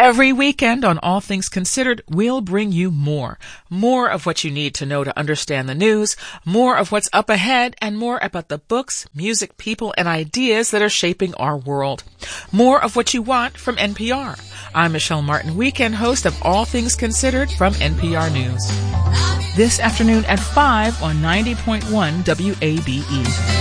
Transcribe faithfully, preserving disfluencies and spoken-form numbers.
Every weekend on All Things Considered, we'll bring you more. More of what you need to know to understand the news, more of what's up ahead, and more about the books, music, people, and ideas that are shaping our world. More of what you want from N P R. I'm Michelle Martin, weekend host of All Things Considered from N P R News. This afternoon at five on ninety point one W A B E.